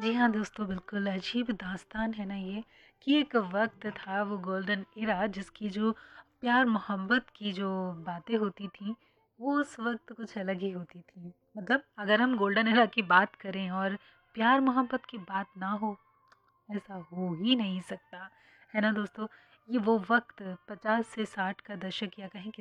जी हाँ दोस्तों, बिल्कुल अजीब दास्तान है ना ये, कि एक वक़्त था वो गोल्डन एरा जिसकी जो प्यार मोहब्बत की जो बातें होती थीं, वो उस वक़्त कुछ अलग ही होती थी। मतलब अगर हम गोल्डन एरा की बात करें और प्यार मोहब्बत की बात ना हो, ऐसा हो ही नहीं सकता, है ना दोस्तों? ये वो वक़्त 50 से 60 का दशक या कहें कि